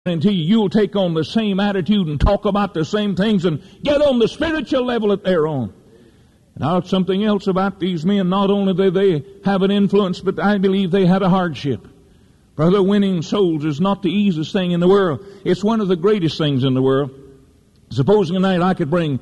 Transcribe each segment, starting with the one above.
until you'll take on the same attitude and talk about the same things and get on the spiritual level that they're on. Now, something else about these men, not only do they have an influence, but I believe they had a hardship. Brother, winning souls is not the easiest thing in the world. It's one of the greatest things in the world. Supposing tonight I could bring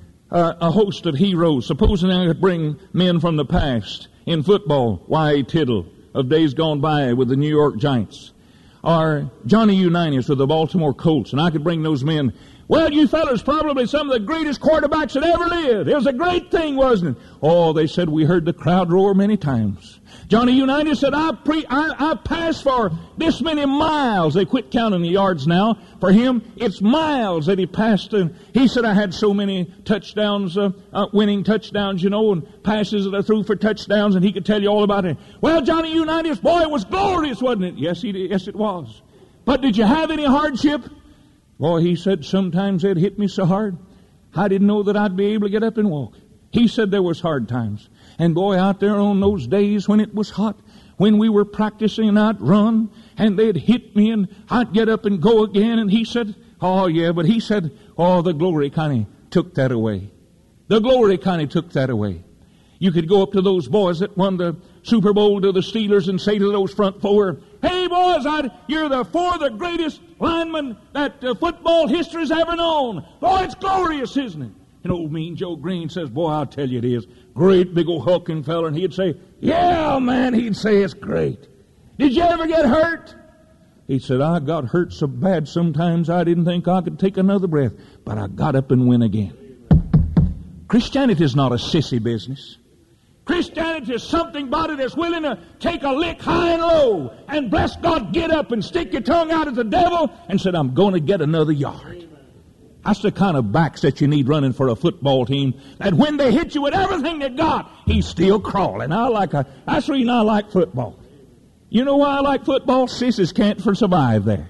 a host of heroes. Supposing I could bring men from the past in football, Y.A. Tittle of days gone by with the New York Giants, or Johnny Unitas with the Baltimore Colts, and I could bring those men. Well, you fellas, probably some of the greatest quarterbacks that ever lived. It was a great thing, wasn't it? Oh, they said we heard the crowd roar many times. Johnny Unitas said, I passed for this many miles. They quit counting the yards now. For him, it's miles that he passed. And he said, I had so many touchdowns, winning touchdowns, and passes that I threw for touchdowns, and he could tell you all about it. Well, Johnny Unitas, boy, it was glorious, wasn't it? Yes, it was. But did you have any hardship? Boy, he said, sometimes it hit me so hard, I didn't know that I'd be able to get up and walk. He said there was hard times. And boy, out there on those days when it was hot, when we were practicing and I'd run, and they'd hit me and I'd get up and go again. And he said, oh yeah, but he said, oh, the glory kind of took that away. The glory kind of took that away. You could go up to those boys that won the Super Bowl to the Steelers and say to those front four, hey boys, you're the four of the greatest linemen that football history's ever known. Boy, it's glorious, isn't it? And old mean Joe Green says, boy, I'll tell you it is. Great big old hulking fella. And he'd say, yeah, man, he'd say it's great. Did you ever get hurt? He said, I got hurt so bad sometimes I didn't think I could take another breath. But I got up and went again. Christianity is not a sissy business. Christianity is something body that's willing to take a lick high and low and bless God, get up and stick your tongue out at the devil and said, I'm going to get another yard. That's the kind of backs that you need running for a football team. That when they hit you with everything they got, he's still crawling. That's the reason I like football. You know why I like football? Sissies can't survive there.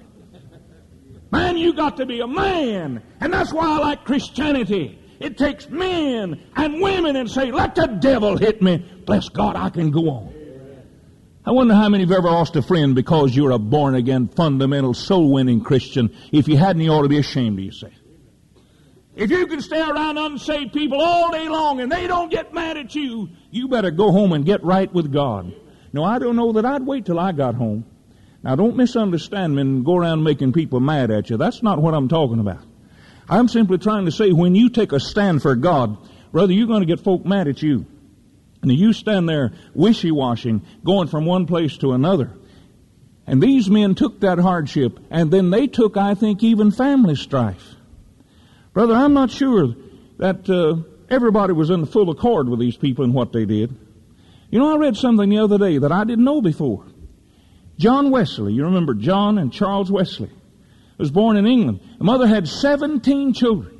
Man, you got to be a man. And that's why I like Christianity. It takes men and women and say, let the devil hit me. Bless God, I can go on. I wonder how many of you ever lost a friend because you're a born-again, fundamental, soul-winning Christian. If you hadn't, you ought to be ashamed of yourself. If you can stay around unsaved people all day long and they don't get mad at you, you better go home and get right with God. No, I don't know that I'd wait till I got home. Now, don't misunderstand me and go around making people mad at you. That's not what I'm talking about. I'm simply trying to say when you take a stand for God, brother, you're going to get folk mad at you. And you stand there wishy-washing, going from one place to another. And these men took that hardship, and then they took, I think, even family strife. Brother, I'm not sure that everybody was in full accord with these people and what they did. You know, I read something the other day that I didn't know before. John Wesley, you remember John and Charles Wesley, was born in England. The mother had 17 children.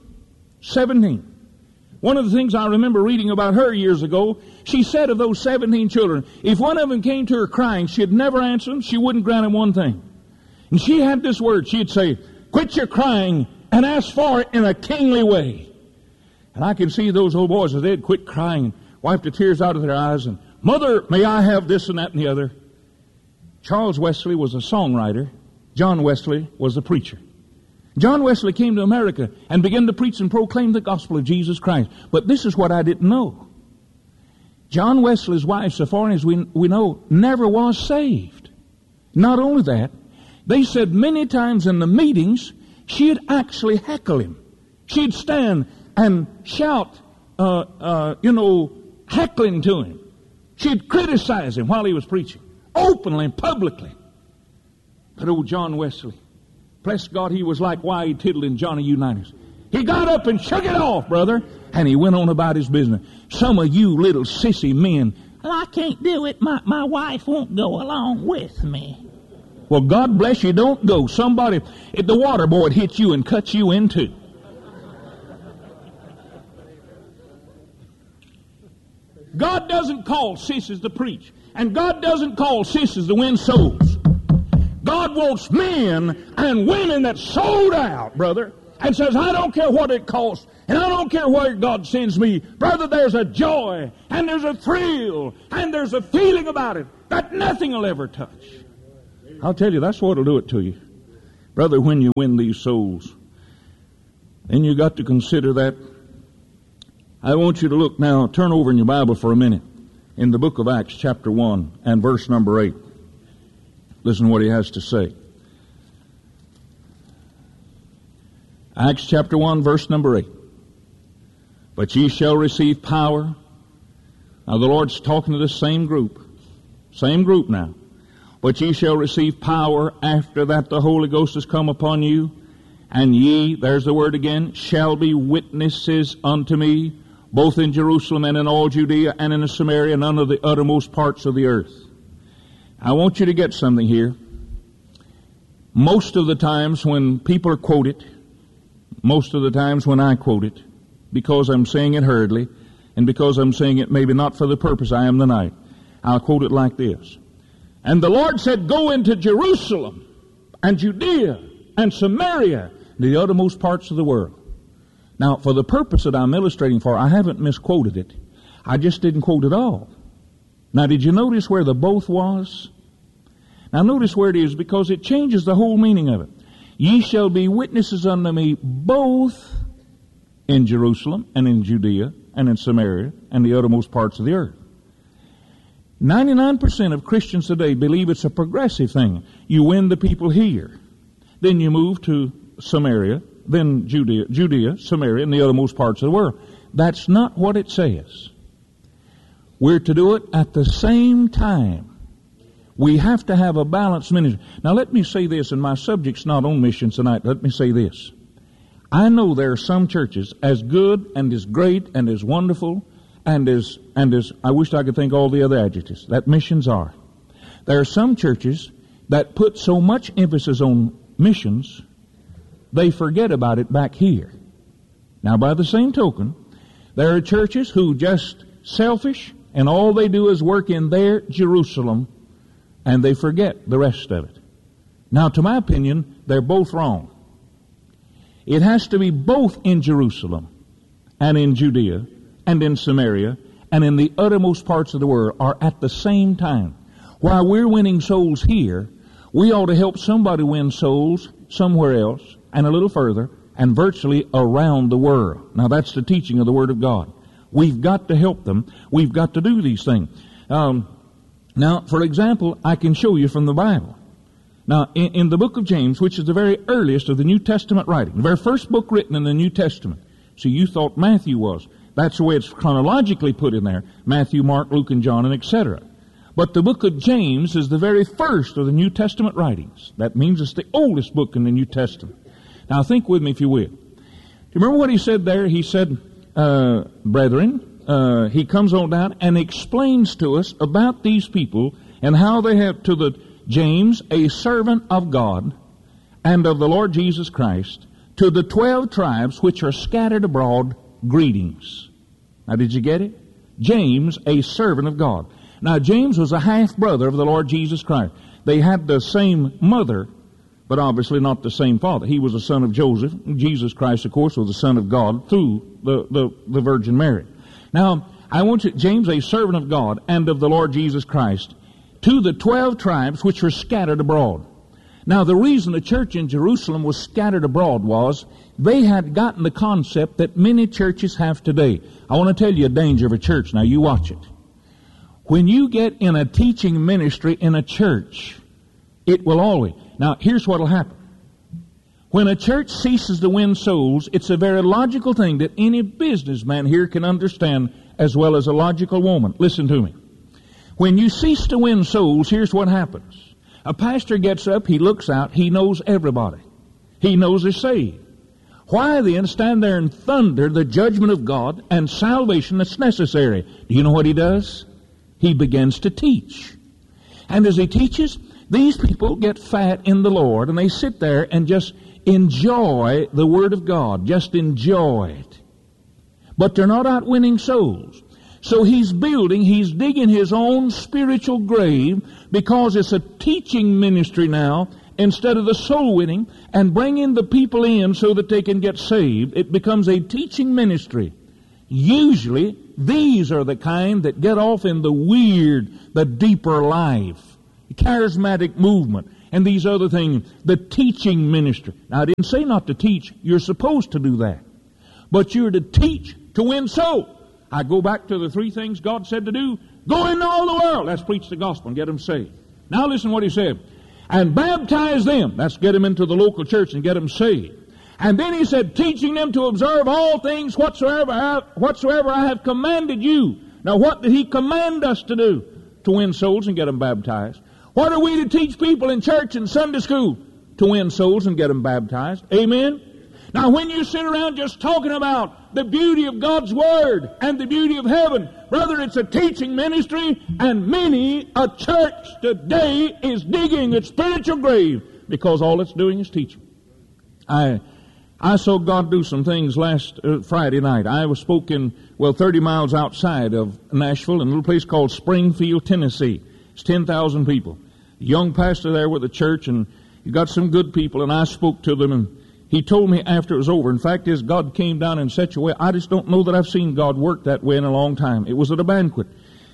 17. One of the things I remember reading about her years ago, she said of those 17 children, if one of them came to her crying, she'd never answer them, she wouldn't grant him one thing. And she had this word, she'd say, quit your crying and ask for it in a kingly way. And I can see those old boys as they'd quit crying and wipe the tears out of their eyes and, Mother, may I have this and that and the other? Charles Wesley was a songwriter. John Wesley was a preacher. John Wesley came to America and began to preach and proclaim the gospel of Jesus Christ. But this is what I didn't know. John Wesley's wife, so far as we know, never was saved. Not only that, they said many times in the meetings, she'd actually heckle him. She'd stand and shout, heckling to him. She'd criticize him while he was preaching, openly and publicly. But old John Wesley, bless God, he was like Y.A. Tittle and Johnny Unitas. He got up and shook it off, brother, and he went on about his business. Some of you little sissy men, I can't do it. My wife won't go along with me. Well, God bless you, don't go. Somebody, if the water boy hit you and cut you in two. God doesn't call sissies to preach. And God doesn't call sissies to win souls. God wants men and women that sold out, brother, and says, I don't care what it costs, and I don't care where God sends me. Brother, there's a joy, and there's a thrill, and there's a feeling about it that nothing will ever touch. I'll tell you, that's what will do it to you. Brother, when you win these souls, then you got to consider that. I want you to look now, turn over in your Bible for a minute, in the book of Acts chapter 1 and verse number 8. Listen to what he has to say. Acts chapter 1 verse number 8. But ye shall receive power. Now the Lord's talking to this same group now. But ye shall receive power after that the Holy Ghost has come upon you. And ye, there's the word again, shall be witnesses unto me, both in Jerusalem and in all Judea and in Samaria and unto the uttermost parts of the earth. I want you to get something here. Most of the times when people quote it, most of the times when I quote it, because I'm saying it hurriedly, and because I'm saying it maybe not for the purpose I am tonight, I'll quote it like this. And the Lord said, go into Jerusalem and Judea and Samaria, the uttermost parts of the world. Now, for the purpose that I'm illustrating for, I haven't misquoted it. I just didn't quote it all. Now, did you notice where the both was? Now, notice where it is, because it changes the whole meaning of it. Ye shall be witnesses unto me both in Jerusalem and in Judea and in Samaria and the uttermost parts of the earth. 99% of Christians today believe it's a progressive thing. You win the people here. Then you move to Samaria, then Judea, Samaria, and the othermost parts of the world. That's not what it says. We're to do it at the same time. We have to have a balanced ministry. Now let me say this, and my subject's not on missions tonight. Let me say this. I know there are some churches as good and as great and as wonderful and as I wish I could think all the other adjectives that missions are. There are some churches that put so much emphasis on missions, they forget about it back here. Now, by the same token, there are churches who just selfish, and all they do is work in their Jerusalem, and they forget the rest of it. Now, to my opinion, they're both wrong. It has to be both in Jerusalem and in Judea and in Samaria and in the uttermost parts of the world, are at the same time. While we're winning souls here, we ought to help somebody win souls somewhere else and a little further and virtually around the world. Now that's the teaching of the Word of God. We've got to help them. We've got to do these things. Now, for example, I can show you from the Bible. Now, in the book of James, which is the very earliest of the New Testament writing, the very first book written in the New Testament. See, you thought Matthew was. That's the way it's chronologically put in there. Matthew, Mark, Luke, and John, and etc. But the book of James is the very first of the New Testament writings. That means it's the oldest book in the New Testament. Now, think with me, if you will. Do you remember what he said there? He said, brethren, he comes on down and explains to us about these people and how they have to the James, a servant of God and of the Lord Jesus Christ, to the 12 tribes which are scattered abroad, greetings. Now, did you get it? James, a servant of God. Now, James was a half-brother of the Lord Jesus Christ. They had the same mother, but obviously not the same father. He was a son of Joseph. Jesus Christ, of course, was the Son of God through the Virgin Mary. Now, I want you, James, a servant of God and of the Lord Jesus Christ, to the 12 tribes which were scattered abroad. Now, the reason the church in Jerusalem was scattered abroad was they had gotten the concept that many churches have today. I want to tell you a danger of a church. Now, you watch it. When you get in a teaching ministry in a church, it will always. Now, here's what will happen. When a church ceases to win souls, it's a very logical thing that any businessman here can understand, as well as a logical woman. Listen to me. When you cease to win souls, here's what happens. A pastor gets up, he looks out, he knows everybody. He knows they're saved. Why then stand there and thunder the judgment of God and salvation that's necessary? Do you know what he does? He begins to teach. And as he teaches, these people get fat in the Lord, and they sit there and just enjoy the Word of God. Just enjoy it. But they're not out winning souls. So he's digging his own spiritual grave, because it's a teaching ministry now instead of the soul winning and bringing the people in so that they can get saved. It becomes a teaching ministry. Usually, these are the kind that get off in the weird, the deeper life, the charismatic movement, and these other things. The teaching ministry. Now, I didn't say not to teach. You're supposed to do that. But you're to teach to win souls. I go back to the three things God said to do. Go into all the world. Let's preach the gospel and get them saved. Now listen what He said. And baptize them. That's get them into the local church and get them saved. And then He said, teaching them to observe all things whatsoever I have commanded you. Now what did He command us to do? To win souls and get them baptized. What are we to teach people in church and Sunday school? To win souls and get them baptized. Amen? Now when you sit around just talking about the beauty of God's Word and the beauty of heaven, brother, it's a teaching ministry, and many a church today is digging its spiritual grave because all it's doing is teaching. I saw God do some things last Friday night. I was spoken, 30 miles outside of Nashville in a little place called Springfield, Tennessee. It's 10,000 people. A young pastor there with the church, and he got some good people, and I spoke to them, and he told me after it was over. In fact, God came down in such a way, I just don't know that I've seen God work that way in a long time. It was at a banquet.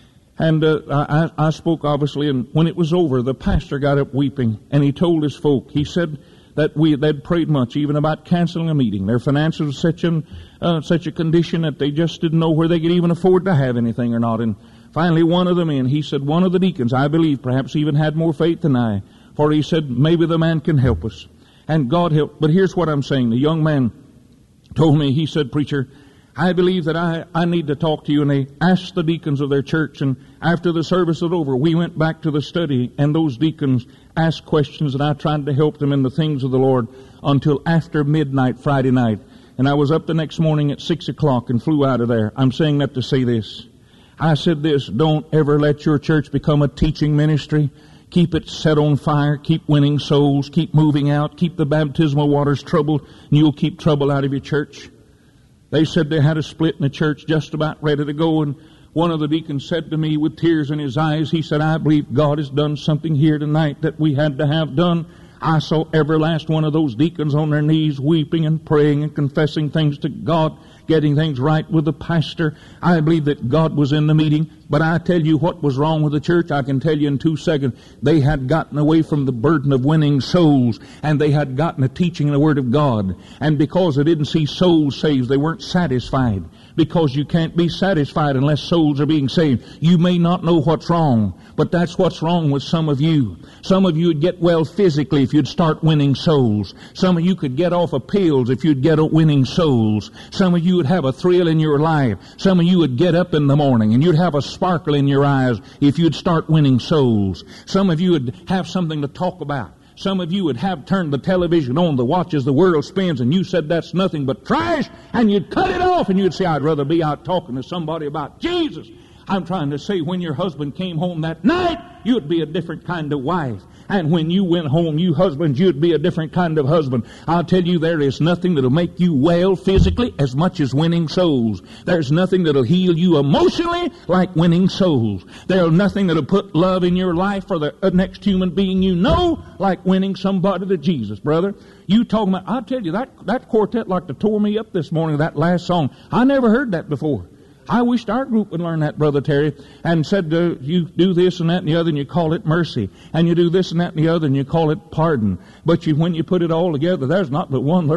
And I spoke, obviously, and when it was over, the pastor got up weeping, and he told his folk, he said that they'd prayed much, even about canceling a meeting. Their finances were such a condition that they just didn't know where they could even afford to have anything or not. And finally, one of them he said, one of the deacons, I believe, perhaps even had more faith than I, for he said, maybe the man can help us. And God helped. But here's what I'm saying. The young man told me, he said, preacher, I believe that I need to talk to you. And they asked the deacons of their church, and after the service was over, we went back to the study, and those deacons asked questions, and I tried to help them in the things of the Lord until after midnight Friday night. And I was up the next morning at 6 o'clock and flew out of there. I'm saying that to say this. I said this, don't ever let your church become a teaching ministry. Keep it set on fire. Keep winning souls. Keep moving out. Keep the baptismal waters troubled, and you'll keep trouble out of your church. They said they had a split in the church just about ready to go, and one of the deacons said to me with tears in his eyes, he said, I believe God has done something here tonight that we had to have done. I saw every last one of those deacons on their knees weeping and praying and confessing things to God, getting things right with the pastor. I believe that God was in the meeting. But I tell you what was wrong with the church, I can tell you in 2 seconds. They had gotten away from the burden of winning souls, and they had gotten to teaching the Word of God. And because they didn't see souls saved, they weren't satisfied. Because you can't be satisfied unless souls are being saved. You may not know what's wrong, but that's what's wrong with some of you. Some of you would get well physically if you'd start winning souls. Some of you could get off of pills if you'd get winning souls. Some of you would have a thrill in your life. Some of you would get up in the morning and you'd have a sparkle in your eyes if you'd start winning souls. Some of you would have something to talk about. Some of you would have turned the television on to watch as the world spins, and you said that's nothing but trash, and you'd cut it off and you'd say, I'd rather be out talking to somebody about Jesus. I'm trying to say, when your husband came home that night, you'd be a different kind of wife. And when you went home, you husbands, you'd be a different kind of husband. I'll tell you, there is nothing that'll make you well physically as much as winning souls. There's nothing that'll heal you emotionally like winning souls. There's nothing that'll put love in your life for the next human being you know like winning somebody to Jesus, brother. You talking about, I'll tell you, that quartet like to tore me up this morning, that last song. I never heard that before. I wished our group would learn that, Brother Terry, and said you do this and that and the other and you call it mercy, and you do this and that and the other and you call it pardon. But when you put it all together, there's not but one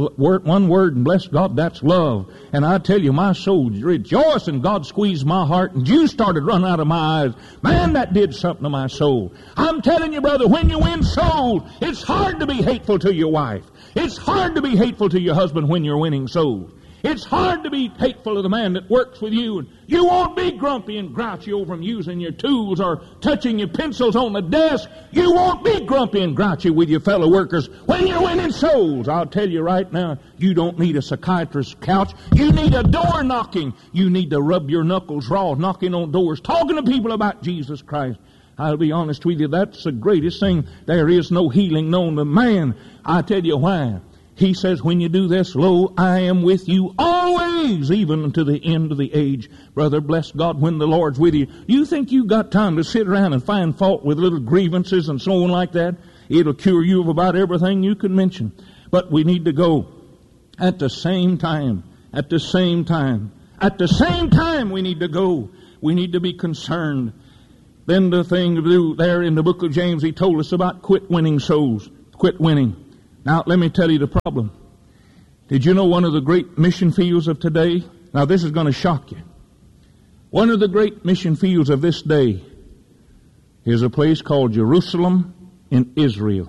word, and bless God, that's love. And I tell you, my soul rejoiced, and God squeezed my heart, and you started running out of my eyes. Man, that did something to my soul. I'm telling you, brother, when you win souls, it's hard to be hateful to your wife. It's hard to be hateful to your husband when you're winning souls. It's hard to be hateful to the man that works with you, and you won't be grumpy and grouchy over him using your tools or touching your pencils on the desk. You won't be grumpy and grouchy with your fellow workers when you're winning souls. I'll tell you right now, you don't need a psychiatrist's couch. You need a door knocking. You need to rub your knuckles raw, knocking on doors, talking to people about Jesus Christ. I'll be honest with you, that's the greatest thing. There is no healing known to man. I tell you why. He says, when you do this, lo, I am with you always, even unto the end of the age. Brother, bless God, when the Lord's with you, you think you got time to sit around and find fault with little grievances and so on like that? It'll cure you of about everything you can mention. But we need to go at the same time. At the same time we need to go. We need to be concerned. Then the thing to do there in the book of James, he told us about quit winning souls. Quit winning. Now, let me tell you the problem. Did you know one of the great mission fields of today? Now, this is going to shock you. One of the great mission fields of this day is a place called Jerusalem in Israel.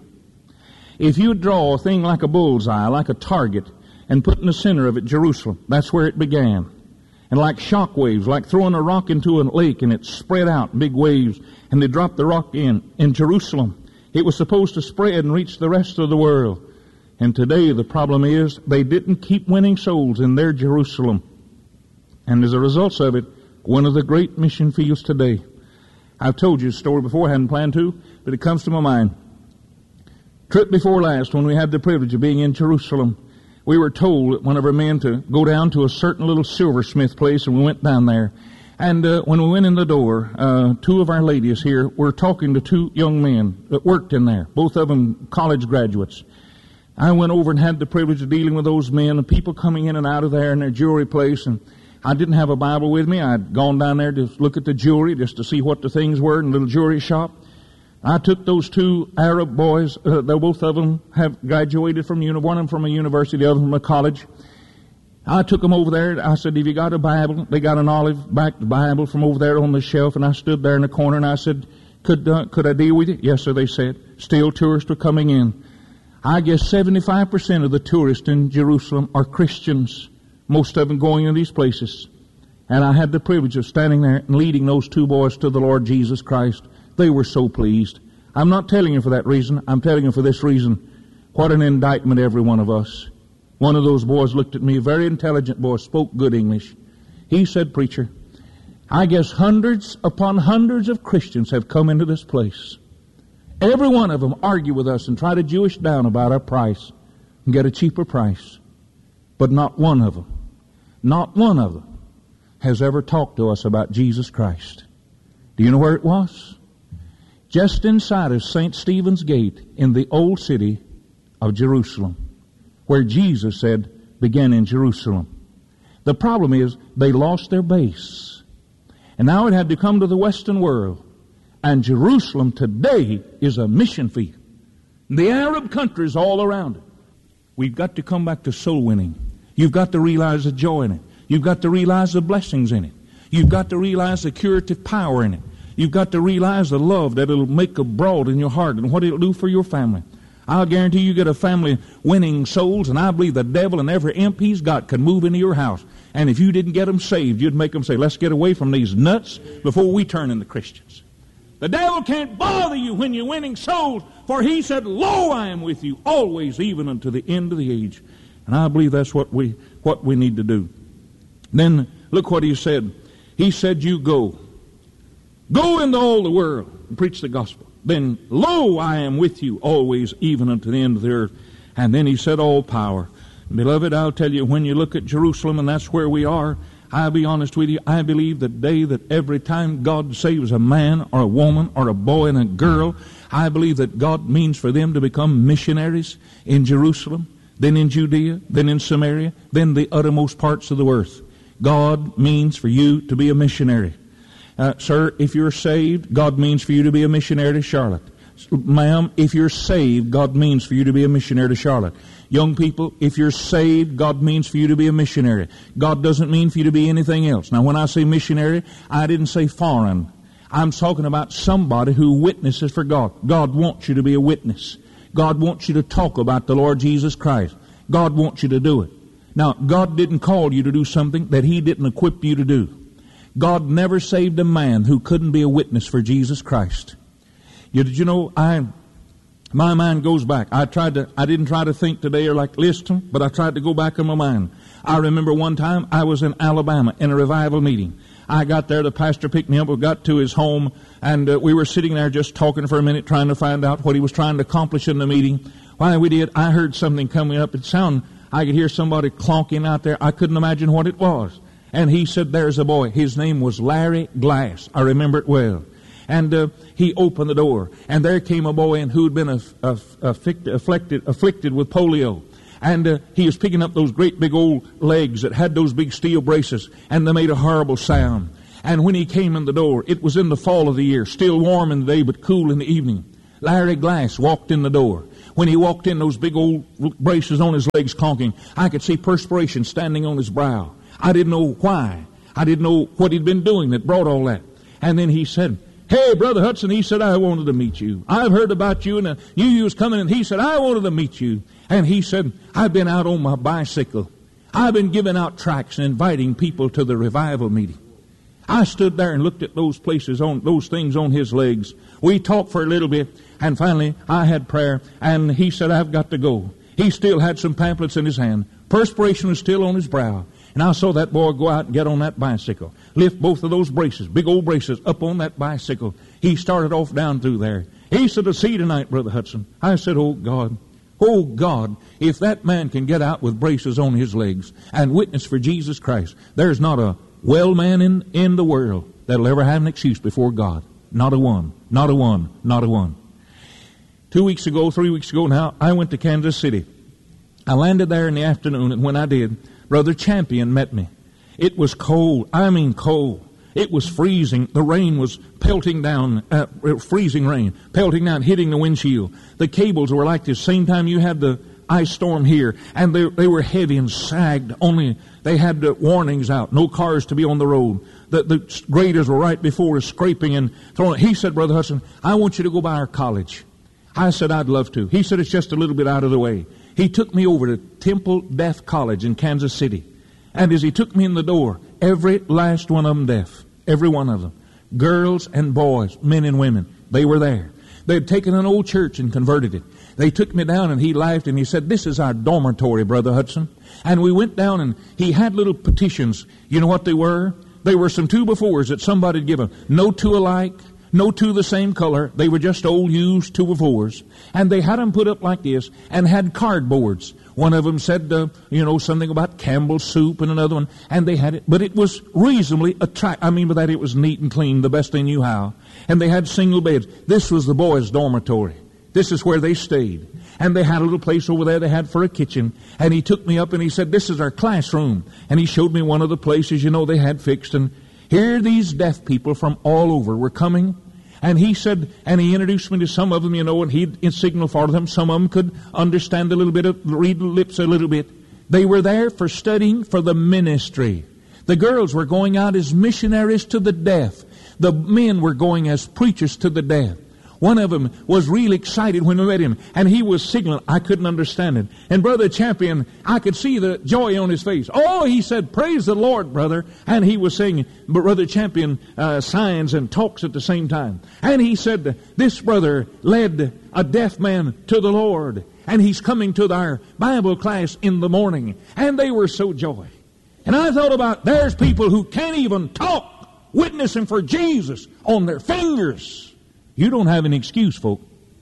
If you draw a thing like a bullseye, like a target, and put in the center of it Jerusalem, that's where it began. And like shock waves, like throwing a rock into a lake and it spread out in big waves, and they dropped the rock in Jerusalem. It was supposed to spread and reach the rest of the world. And today the problem is they didn't keep winning souls in their Jerusalem. And as a result of it, one of the great mission fields today. I've told you a story before, I hadn't planned to, but it comes to my mind. Trip before last, when we had the privilege of being in Jerusalem, we were told, one of our men, to go down to a certain little silversmith place, and we went down there. And when we went in the door, two of our ladies here were talking to two young men that worked in there, both of them college graduates. I went over and had the privilege of dealing with those men and people coming in and out of there in their jewelry place, and I didn't have a Bible with me. I'd gone down there to look at the jewelry, just to see what the things were in the little jewelry shop. I took those two Arab boys, both of them have graduated from one of them from a university, the other from a college. I took them over there. I said, have you got a Bible? They got an olive-backed Bible from over there on the shelf, and I stood there in the corner and I said, could I deal with it? Yes, sir, they said. Still tourists were coming in. I guess 75% of the tourists in Jerusalem are Christians, most of them going in these places. And I had the privilege of standing there and leading those two boys to the Lord Jesus Christ. They were so pleased. I'm not telling you for that reason. I'm telling you for this reason. What an indictment, every one of us. One of those boys looked at me, a very intelligent boy, spoke good English. He said, preacher, I guess hundreds upon hundreds of Christians have come into this place. Every one of them argue with us and try to Jew us down about our price and get a cheaper price. But not one of them has ever talked to us about Jesus Christ. Do you know where it was? Just inside of St. Stephen's Gate in the old city of Jerusalem, where Jesus said, began in Jerusalem. The problem is they lost their base. And now it had to come to the Western world. And Jerusalem today is a mission field. The Arab countries all around it. We've got to come back to soul winning. You've got to realize the joy in it. You've got to realize the blessings in it. You've got to realize the curative power in it. You've got to realize the love that it'll make abroad in your heart and what it'll do for your family. I'll guarantee you get a family winning souls, and I believe the devil and every imp he's got could move into your house. And if you didn't get them saved, you'd make them say, let's get away from these nuts before we turn into Christians. The devil can't bother you when you're winning souls, for he said, lo, I am with you always, even unto the end of the age. And I believe that's what we need to do. Then look what he said. He said, you go. Go into all the world and preach the gospel. Then, lo, I am with you always, even unto the end of the earth. And then he said, all power. Beloved, I'll tell you, when you look at Jerusalem, and that's where we are, I'll be honest with you, I believe the day that every time God saves a man or a woman or a boy and a girl, I believe that God means for them to become missionaries in Jerusalem, then in Judea, then in Samaria, then the uttermost parts of the earth. God means for you to be a missionary. Sir, if you're saved, God means for you to be a missionary to Charlotte. Ma'am, if you're saved, God means for you to be a missionary to Charlotte. Young people, if you're saved, God means for you to be a missionary. God doesn't mean for you to be anything else. Now, when I say missionary, I didn't say foreign. I'm talking about somebody who witnesses for God. God wants you to be a witness. God wants you to talk about the Lord Jesus Christ. God wants you to do it. Now, God didn't call you to do something that He didn't equip you to do. God never saved a man who couldn't be a witness for Jesus Christ. Did you know, my mind goes back. I didn't try to think today or like listen, but I tried to go back in my mind. I remember one time I was in Alabama in a revival meeting. I got there, the pastor picked me up, we got to his home, and we were sitting there just talking for a minute, trying to find out what he was trying to accomplish in the meeting. While we did, I heard something coming up. I could hear somebody clonking out there. I couldn't imagine what it was. And he said, there's a boy. His name was Larry Glass. I remember it well. And he opened the door, and there came a boy in who'd been afflicted with polio. And he was picking up those great big old legs that had those big steel braces, and they made a horrible sound. And when he came in the door, it was in the fall of the year, still warm in the day but cool in the evening. Larry Glass walked in the door. When he walked in, those big old braces on his legs conking, I could see perspiration standing on his brow. I didn't know why. I didn't know what he'd been doing that brought all that. And then he said, "Hey, Brother Hudson," he said, "I wanted to meet you. I've heard about you, and knew you was coming." And he said, "I wanted to meet you." And he said, "I've been out on my bicycle. I've been giving out tracts and inviting people to the revival meeting." I stood there and looked at those places those things on his legs. We talked for a little bit, and finally I had prayer, and he said, "I've got to go." He still had some pamphlets in his hand. Perspiration was still on his brow. And I saw that boy go out and get on that bicycle, lift both of those braces, big old braces, up on that bicycle. He started off down through there. He said, "To see tonight, Brother Hudson." I said, "Oh God, if that man can get out with braces on his legs and witness for Jesus Christ, there's not a well man in the world that'll ever have an excuse before God. Not a one, not a one, not a one." 3 weeks ago now, I went to Kansas City. I landed there in the afternoon, and when I did, Brother Champion met me. It was cold. I mean cold. It was freezing. The rain was pelting down, freezing rain, pelting down, hitting the windshield. The cables were like this. Same time you had the ice storm here, and they were heavy and sagged. Only they had the warnings out. No cars to be on the road. The graders were right before us, scraping and throwing. He said, "Brother Hudson, I want you to go by our college." I said, "I'd love to." He said, "It's just a little bit out of the way." He took me over to Temple Deaf College in Kansas City. And as he took me in the door, every last one of them deaf. Every one of them. Girls and boys, men and women. They were there. They had taken an old church and converted it. They took me down, and he laughed and he said, "This is our dormitory, Brother Hudson." And we went down, and he had little petitions. You know what they were? They were some 2x4s that somebody had given. No two alike. No two the same color. They were just old used 2x4s. And they had them put up like this and had cardboards. One of them said, something about Campbell's soup, and another one. And they had it. But it was reasonably attractive. I mean by that it was neat and clean, the best they knew how. And they had single beds. This was the boys' dormitory. This is where they stayed. And they had a little place over there they had for a kitchen. And he took me up and he said, "This is our classroom." And he showed me one of the places, they had fixed. And here these deaf people from all over were coming. And he said, and he introduced me to some of them, and he'd signal for them. Some of them could understand a little bit, read the lips a little bit. They were there for studying for the ministry. The girls were going out as missionaries to the deaf. The men were going as preachers to the deaf. One of them was real excited when we met him, and he was signaling. I couldn't understand it. And Brother Champion, I could see the joy on his face. "Oh," he said, "praise the Lord, brother." And he was saying, Brother Champion, signs and talks at the same time. And he said, "This brother led a deaf man to the Lord, and he's coming to our Bible class in the morning." And they were so joy. And I thought about, there's people who can't even talk, witnessing for Jesus on their fingers. You don't have an excuse, folk.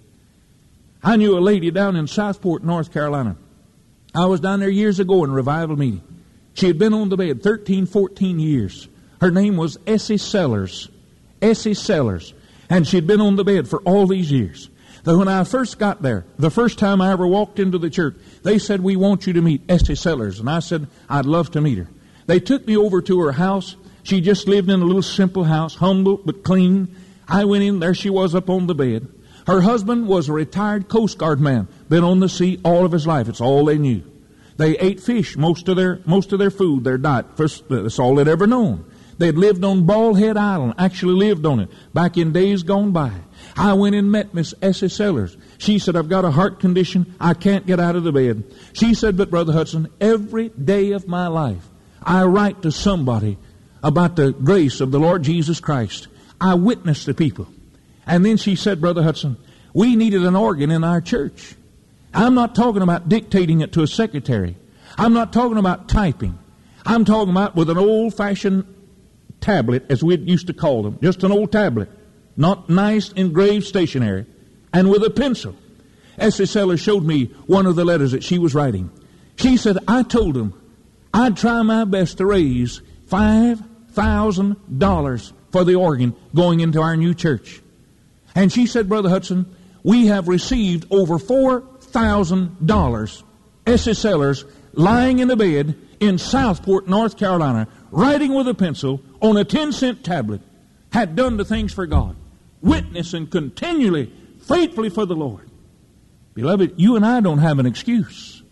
I knew a lady down in Southport, North Carolina. I was down there years ago in a revival meeting. She had been on the bed 13, 14 years. Her name was Essie Sellers. Essie Sellers. And she'd been on the bed for all these years. Then when I first got there, the first time I ever walked into the church, they said, "We want you to meet Essie Sellers." And I said, "I'd love to meet her." They took me over to her house. She just lived in a little simple house, humble but clean. I went in, there she was up on the bed. Her husband was a retired Coast Guard man, been on the sea all of his life. It's all they knew. They ate fish, most of their food, their diet. That's all they'd ever known. They'd lived on Bald Head Island, actually lived on it, back in days gone by. I went and met Miss Essie Sellers. She said, "I've got a heart condition. I can't get out of the bed." She said, "But Brother Hudson, every day of my life, I write to somebody about the grace of the Lord Jesus Christ. I witnessed to people." And then she said, "Brother Hudson, we needed an organ in our church. I'm not talking about dictating it to a secretary. I'm not talking about typing. I'm talking about with an old-fashioned tablet, as we used to call them, just an old tablet, not nice engraved stationery, and with a pencil." Essie Sellers showed me one of the letters that she was writing. She said, "I told them I'd try my best to raise $5,000 for the organ going into our new church." And she said, "Brother Hudson, we have received over $4,000. Essie Sellers lying in a bed in Southport, North Carolina, writing with a pencil on a 10-cent tablet, had done the things for God, witnessing continually, faithfully for the Lord. Beloved, you and I don't have an excuse.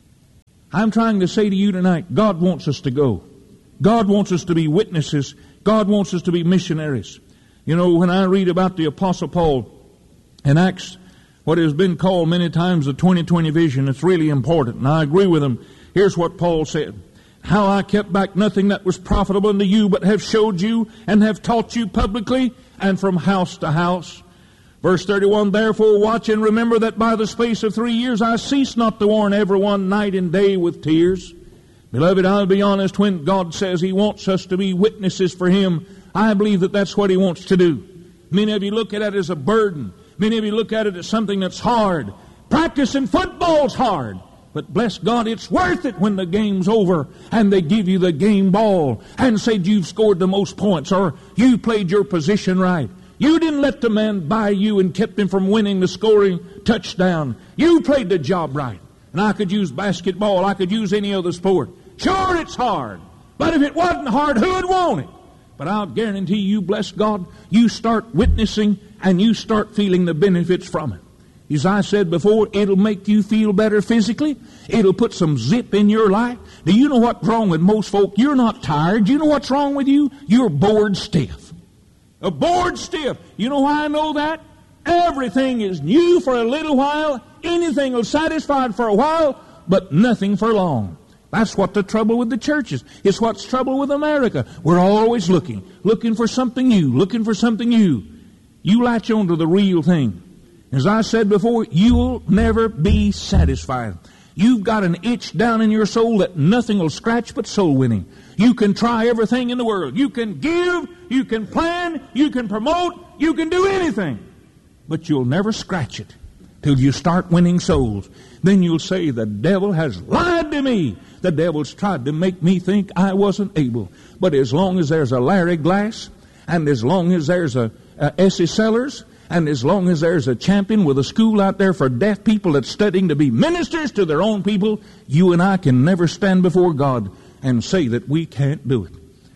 I'm trying to say to you tonight, God wants us to go. God wants us to be witnesses. God wants us to be missionaries. You know, when I read about the Apostle Paul in Acts, what has been called many times the 2020 vision, it's really important, and I agree with him. Here's what Paul said. How I kept back nothing that was profitable unto you, but have showed you and have taught you publicly and from house to house. Verse 31, therefore watch and remember that by the space of 3 years I cease not to warn everyone night and day with tears. Beloved, I'll be honest, when God says He wants us to be witnesses for Him, I believe that that's what He wants to do. Many of you look at it as a burden. Many of you look at it as something that's hard. Practicing football's hard. But bless God, it's worth it when the game's over and they give you the game ball and said you've scored the most points or you played your position right. You didn't let the man buy you and kept him from winning the scoring touchdown. You played the job right. And I could use basketball. I could use any other sport. Sure, it's hard. But if it wasn't hard, who'd want it? But I'll guarantee you, bless God, you start witnessing and you start feeling the benefits from it. As I said before, it'll make you feel better physically. It'll put some zip in your life. Do you know what's wrong with most folk? You're not tired. You know what's wrong with you? You're bored stiff. A bored stiff. You know why I know that? Everything is new for a little while. Anything will satisfy it for a while, but nothing for long. That's what the trouble with the churches. It's what's trouble with America. We're always looking for something new, looking for something new. You latch on to the real thing. As I said before, you'll never be satisfied. You've got an itch down in your soul that nothing will scratch but soul winning. You can try everything in the world. You can give, you can plan, you can promote, you can do anything. But you'll never scratch it till you start winning souls. Then you'll say, the devil has lied to me. The devil's tried to make me think I wasn't able. But as long as there's a Larry Glass, and as long as there's a Essie Sellers, and as long as there's a champion with a school out there for deaf people that's studying to be ministers to their own people, you and I can never stand before God and say that we can't do it.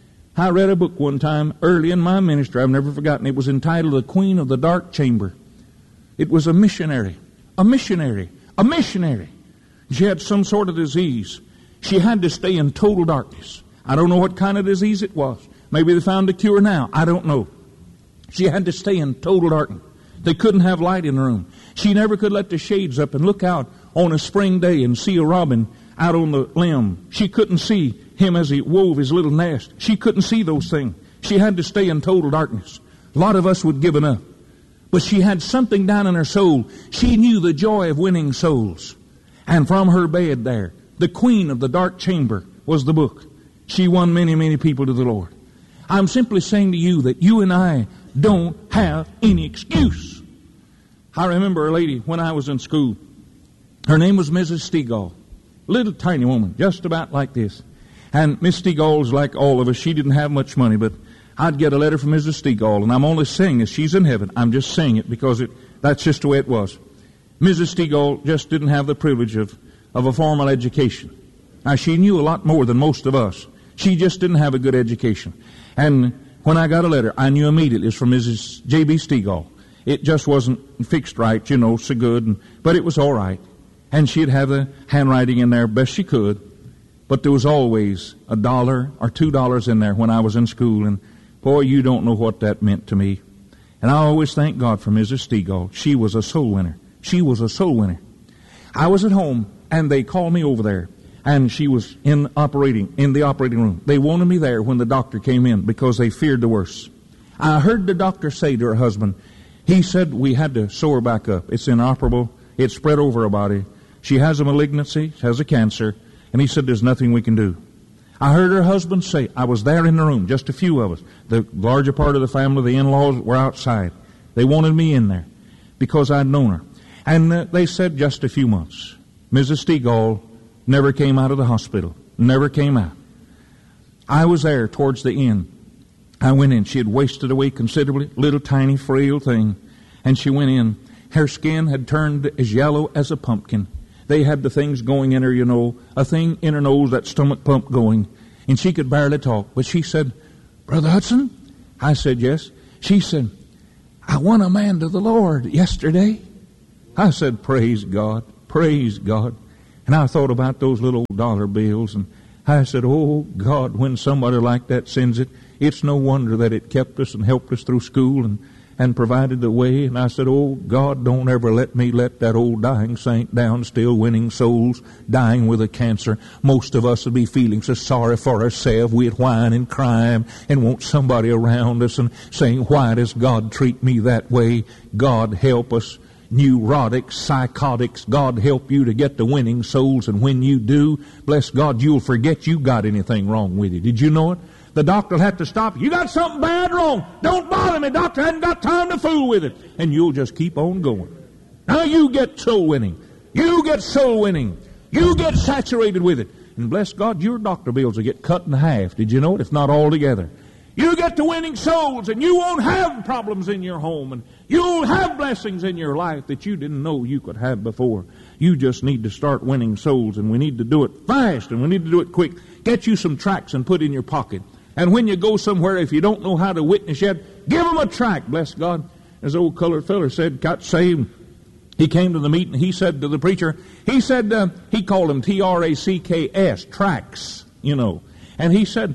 I read a book one time early in my ministry. I've never forgotten. It was entitled The Queen of the Dark Chamber. It was a missionary. She had some sort of disease. She had to stay in total darkness. I don't know what kind of disease it was. Maybe they found a cure now. I don't know. She had to stay in total darkness. They couldn't have light in the room. She never could let the shades up and look out on a spring day and see a robin out on the limb. She couldn't see him as he wove his little nest. She couldn't see those things. She had to stay in total darkness. A lot of us would give up. But she had something down in her soul. She knew the joy of winning souls. And from her bed there, The Queen of the Dark Chamber was the book. She won many, many people to the Lord. I'm simply saying to you that you and I don't have any excuse. I remember a lady when I was in school. Her name was Mrs. Stegall. Little tiny woman, just about like this. And Miss Stegall's like all of us. She didn't have much money, but I'd get a letter from Mrs. Stegall, and I'm only saying this. She's in heaven. I'm just saying it because that's just the way it was. Mrs. Stegall just didn't have the privilege of a formal education. Now, she knew a lot more than most of us. She just didn't have a good education. And when I got a letter, I knew immediately it was from Mrs. J.B. Stegall. It just wasn't fixed right, so good, but it was all right. And she'd have the handwriting in there best she could. But there was always $1 or $2 in there when I was in school. And boy, you don't know what that meant to me. And I always thank God for Mrs. Stegall. She was a soul winner. She was a soul winner. I was at home, and they called me over there. And she was in the operating room. They wanted me there when the doctor came in because they feared the worst. I heard the doctor say to her husband, he said we had to sew her back up. It's inoperable. It's spread over her body. She has a malignancy. She has a cancer. And he said there's nothing we can do. I heard her husband say, I was there in the room, just a few of us. The larger part of the family, the in-laws, were outside. They wanted me in there because I'd known her. And they said just a few months. Mrs. Stegall never came out of the hospital. Never came out. I was there towards the end. I went in. She had wasted away considerably. Little tiny frail thing. And she went in. Her skin had turned as yellow as a pumpkin. They had the things going in her, a thing in her nose, that stomach pump going. And she could barely talk. But she said, Brother Hudson? I said, yes. She said, I won a man to the Lord yesterday. I said, praise God, praise God. And I thought about those little dollar bills, and I said, oh God, when somebody like that sends it, it's no wonder that it kept us and helped us through school and provided the way. And I said, oh God, don't ever let me let that old dying saint down, still winning souls, dying with a cancer. Most of us would be feeling so sorry for ourselves. We'd whine and cry and want somebody around us and saying, why does God treat me that way? God help us. Neurotics, psychotics, God help you to get to winning souls. And when you do, bless God, you'll forget you got anything wrong with you. Did you know it? The doctor will have to stop. You got something bad wrong. Don't bother me. Doctor hadn't got time to fool with it. And you'll just keep on going. Now you get soul winning. You get soul winning. You get saturated with it. And bless God, your doctor bills will get cut in half. Did you know it? If not all together. You get to winning souls, and you won't have problems in your home, and you'll have blessings in your life that you didn't know you could have before. You just need to start winning souls, and we need to do it fast, and we need to do it quick. Get you some tracts and put in your pocket. And when you go somewhere, if you don't know how to witness yet, give them a tract, bless God. As the old colored feller said, got saved. He came to the meeting, he said to the preacher, he said, he called them T-R-A-C-K-S, tracts, you know. And he said,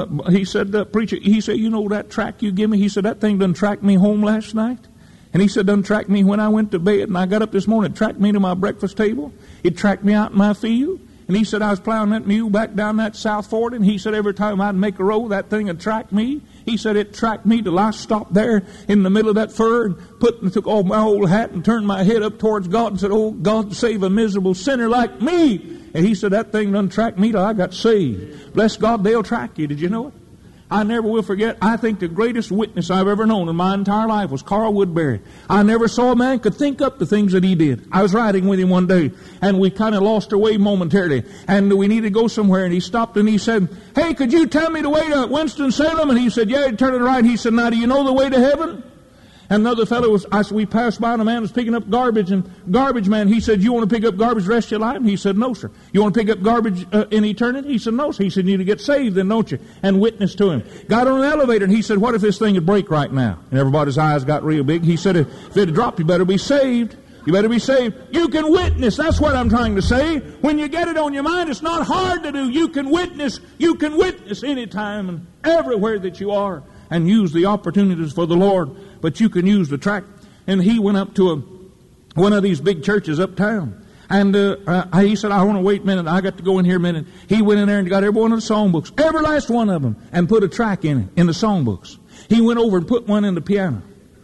preacher, he said, you know that tract you give me? He said, that thing done tracked me home last night. And he said, done tracked me when I went to bed and I got up this morning. It tracked me to my breakfast table. It tracked me out in my field. And he said, I was plowing that mule back down that South Ford, and he said, every time I'd make a row, that thing would track me. He said, it tracked me till I stopped there in the middle of that fur and took off my old hat and turned my head up towards God and said, oh, God, save a miserable sinner like me. And he said, that thing done tracked me till I got saved. Bless God, they'll track you. Did you know it? I never will forget, I think the greatest witness I've ever known in my entire life was Carl Woodbury. I never saw a man could think up the things that he did. I was riding with him one day, and we kind of lost our way momentarily, and we needed to go somewhere, and he stopped and he said, hey, could you tell me the way to Winston-Salem? And he said, yeah, he turned it right. He said, now, do you know the way to heaven? And another fellow we passed by, and a man was picking up garbage, and garbage man, he said, you want to pick up garbage the rest of your life? And he said, no, sir. You want to pick up garbage in eternity? He said, no, sir. He said, you need to get saved then, don't you? And witness to him. Got on an elevator, and he said, what if this thing would break right now? And everybody's eyes got real big. He said, if it dropped, you better be saved. You better be saved. You can witness. That's what I'm trying to say. When you get it on your mind, it's not hard to do. You can witness. You can witness anytime and everywhere that you are, and use the opportunities for the Lord. But you can use the tract. And he went up to one of these big churches uptown. And he said, I want to wait a minute. I got to go in here a minute. He went in there and got every one of the songbooks, every last one of them, and put a track in it, in the songbooks. He went over and put one in the piano.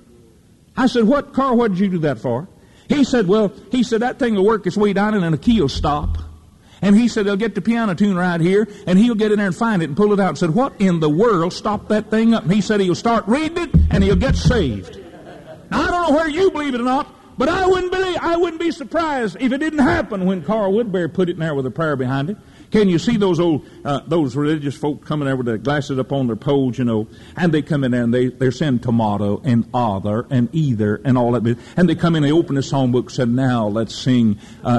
I said, Carl, what did you do that for? He said, that thing will work its way down and then the key will stop. And he said, they'll get the piano tune right here, and he'll get in there and find it and pull it out. And said, what in the world stopped that thing up? And he said, he'll start reading it, and he'll get saved. Now, I don't know whether you believe it or not, but I wouldn't be surprised if it didn't happen when Carl Woodbury put it in there with a prayer behind it. Can you see those those religious folk coming there with their glasses up on their poles, you know, and they come in there and they're saying tomato and other and either and all that. And they come in, they open the songbook, said, now let's sing,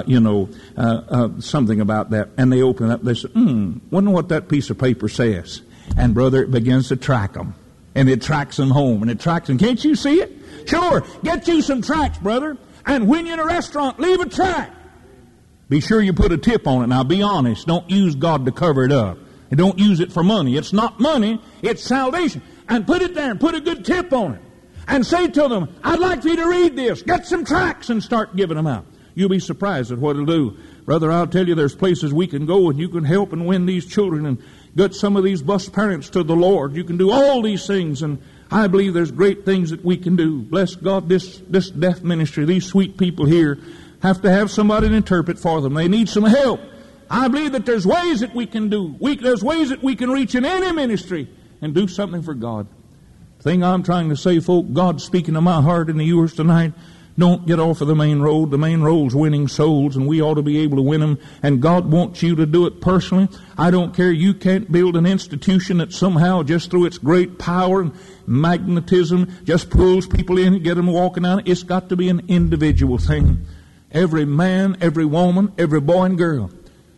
something about that. And they open it up, they say, wonder what that piece of paper says. And brother, it begins to track them. And it tracks them home, and it tracks them. Can't you see it? Sure, get you some tracts, brother. And when you're in a restaurant, leave a tract. Be sure you put a tip on it. Now, be honest. Don't use God to cover it up. And don't use it for money. It's not money. It's salvation. And put it there and put a good tip on it. And say to them, I'd like for you to read this. Get some tracts and start giving them out. You'll be surprised at what it'll do. Brother, I'll tell you, there's places we can go and you can help and win these children and get some of these bus parents to the Lord. You can do all these things, and I believe there's great things that we can do. Bless God, this deaf ministry, these sweet people here have to have somebody to interpret for them. They need some help. I believe that there's ways that we can do. There's ways that we can reach in any ministry and do something for God. The thing I'm trying to say, folk, God's speaking to my heart and to yours tonight. Don't get off of the main road. The main road's winning souls, and we ought to be able to win them. And God wants you to do it personally. I don't care. You can't build an institution that somehow, just through its great power and magnetism, just pulls people in and get them walking out. It's got to be an individual thing. Every man, every woman, every boy and girl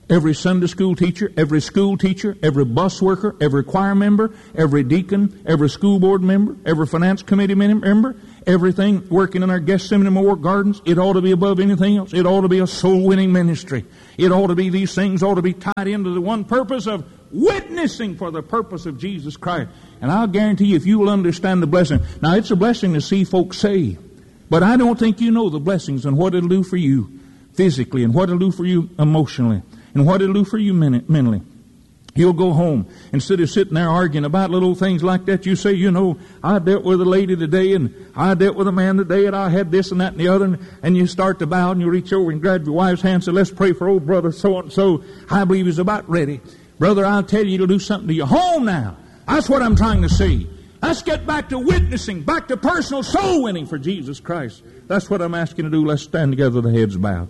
Every Sunday school teacher, every school teacher, every bus worker, every choir member, every deacon, every school board member, every finance committee member, everything working in our Gethsemane Memorial Gardens, it ought to be above anything else. It ought to be a soul-winning ministry. It ought to be, these things ought to be tied into the one purpose of witnessing for the purpose of Jesus Christ. And I'll guarantee you, if you will understand the blessing. Now, it's a blessing to see folks saved. But I don't think you know the blessings and what it'll do for you physically, and what it'll do for you emotionally, and what it'll do for you mentally. You'll go home, instead of sitting there arguing about little things like that, you say, you know, I dealt with a lady today, and I dealt with a man today, and I had this and that and the other, and you start to bow, and you reach over and grab your wife's hand and say, let's pray for old brother so-and-so. I believe he's about ready. Brother, I'll tell you, it'll do something to your home now. That's what I'm trying to see. Let's get back to witnessing, back to personal soul winning for Jesus Christ. That's what I'm asking you to do. Let's stand together with the heads bowed.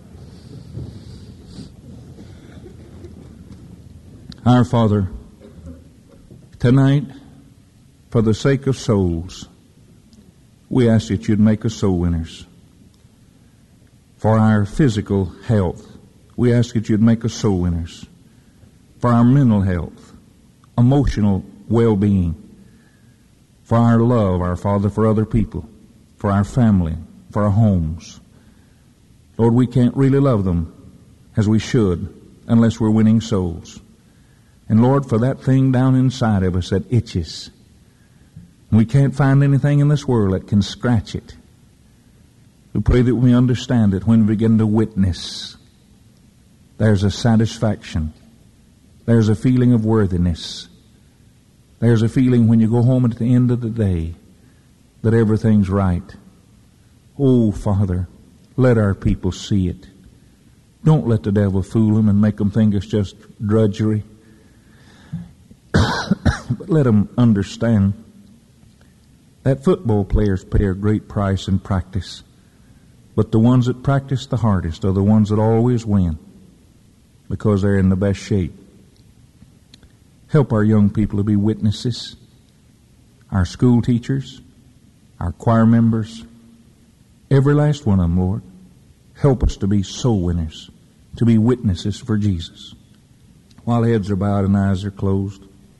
Our Father, tonight, for the sake of souls, we ask that you'd make us soul winners. For our physical health, we ask that you'd make us soul winners. For our mental health, emotional well-being, for our love, our Father, for other people, for our family, for our homes. Lord, we can't really love them as we should unless we're winning souls. And Lord, for that thing down inside of us that itches, we can't find anything in this world that can scratch it. We pray that we understand that when we begin to witness, there's a satisfaction. There's a feeling of worthiness. There's a feeling when you go home at the end of the day that everything's right. Oh, Father, let our people see it. Don't let the devil fool them and make them think it's just drudgery. But let them understand that football players pay a great price in practice. But the ones that practice the hardest are the ones that always win because they're in the best shape. Help our young people to be witnesses, our school teachers, our choir members, every last one of them, Lord. Help us to be soul winners, to be witnesses for Jesus. While heads are bowed and eyes are closed,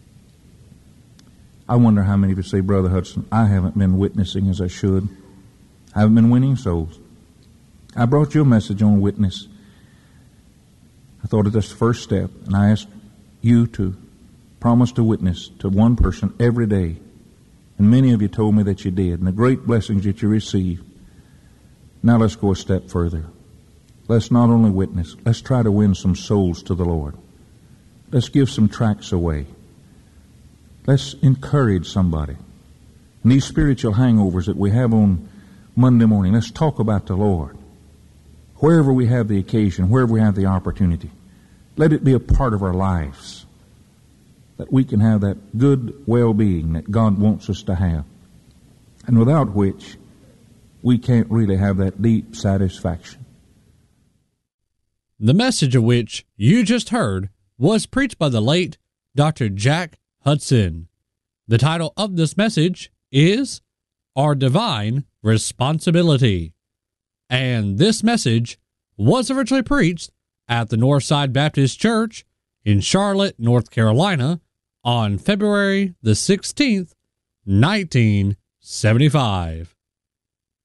I wonder how many of you say, Brother Hudson, I haven't been witnessing as I should. I haven't been winning souls. I brought you a message on witness. I thought of this first step, and I asked you to promise to witness to one person every day. And many of you told me that you did, and the great blessings that you received. Now let's go a step further. Let's not only witness, let's try to win some souls to the Lord. Let's give some tracts away. Let's encourage somebody. And these spiritual hangovers that we have on Monday morning, let's talk about the Lord. Wherever we have the occasion, wherever we have the opportunity, let it be a part of our lives, that we can have that good well-being that God wants us to have, and without which we can't really have that deep satisfaction. The message of which you just heard was preached by the late Dr. Jack Hudson. The title of this message is Our Divine Responsibility. And this message was originally preached at the Northside Baptist Church in Charlotte, North Carolina on February the 16th, 1975.